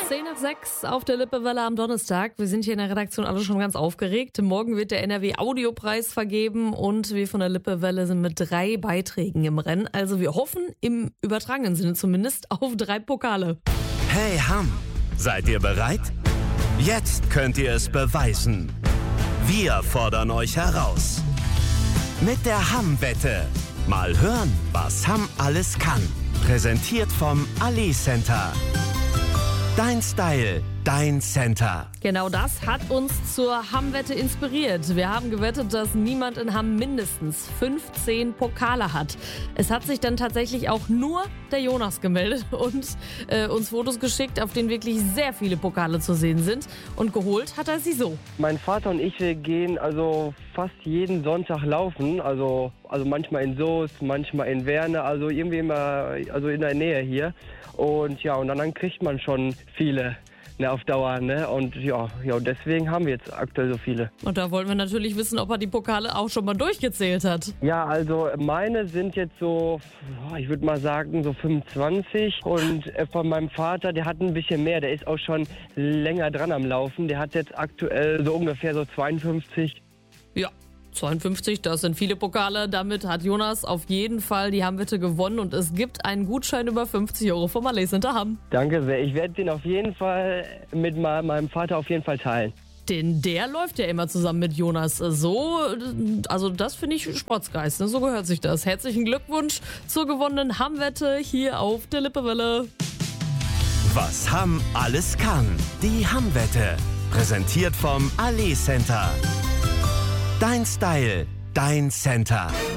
5:10 auf der Lippewelle am Donnerstag. Wir sind hier in der Redaktion alle schon ganz aufgeregt. Morgen wird der NRW-Audiopreis vergeben und wir von der Lippewelle sind mit 3 Beiträgen im Rennen. Also wir hoffen, im übertragenen Sinne zumindest, auf 3 Pokale. Hey Hamm, seid ihr bereit? Jetzt könnt ihr es beweisen. Wir fordern euch heraus. Mit der Hamm-Wette. Mal hören, was Hamm alles kann. Präsentiert vom Ali Center. Dein Style, dein Center. Genau das hat uns zur Hamm-Wette inspiriert. Wir haben gewettet, dass niemand in Hamm mindestens 15 Pokale hat. Es hat sich dann tatsächlich auch nur der Jonas gemeldet und uns Fotos geschickt, auf denen wirklich sehr viele Pokale zu sehen sind. Und geholt hat er sie so. Mein Vater und ich, wir gehen also fast jeden Sonntag laufen. Also manchmal in Soest, manchmal in Werne, also irgendwie immer in der Nähe hier. Und ja, und dann kriegt man schon viele, ne, auf Dauer, ne? Und ja, deswegen haben wir jetzt aktuell so viele. Und da wollen wir natürlich wissen, ob er die Pokale auch schon mal durchgezählt hat. Ja, also meine sind jetzt so, ich würde mal sagen, so 25. Und von meinem Vater, der hat ein bisschen mehr. Der ist auch schon länger dran am Laufen. Der hat jetzt aktuell so ungefähr so 52. Ja. 52, das sind viele Pokale. Damit hat Jonas auf jeden Fall die Hamm-Wette gewonnen und es gibt einen Gutschein über 50 € vom Ali Center Hamm. Danke sehr. Ich werde den auf jeden Fall mit meinem Vater auf jeden Fall teilen. Denn der läuft ja immer zusammen mit Jonas. So, also das finde ich Sportsgeist, ne? So gehört sich das. Herzlichen Glückwunsch zur gewonnenen Hamm-Wette hier auf der Lippewelle. Was Hamm alles kann. Die Hamm-Wette. Präsentiert vom Ali Center. Dein Style, dein Center.